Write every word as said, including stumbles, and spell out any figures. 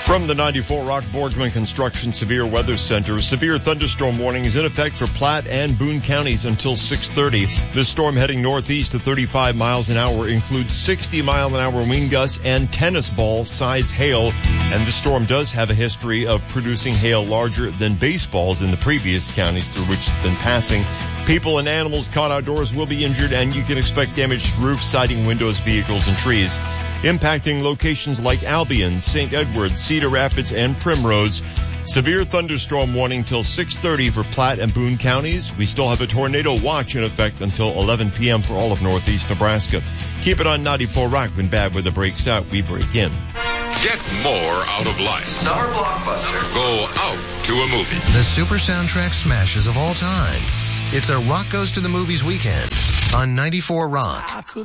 From the ninety-four Rock Borgman Construction Severe Weather Center, severe thunderstorm warning is in effect for Platte and Boone counties until six thirty. This storm heading northeast at thirty-five miles an hour includes sixty mile an hour wind gusts and tennis ball size hail. And this storm does have a history of producing hail larger than baseballs in the previous counties through which it's been passing. People and animals caught outdoors will be injured, and you can expect damage to roofs, siding, windows, vehicles, and trees. Impacting locations like Albion, Saint Edward, Cedar Rapids, and Primrose. Severe thunderstorm warning till six thirty for Platte and Boone counties. We still have a tornado watch in effect until eleven p.m. for all of northeast Nebraska. Keep it on ninety-four Rock. When bad weather breaks out, we break in. Get more out of life. Summer blockbuster. Go out to a movie. The super soundtrack smashes of all time. It's a Rock Goes to the Movies weekend on ninety-four Rock.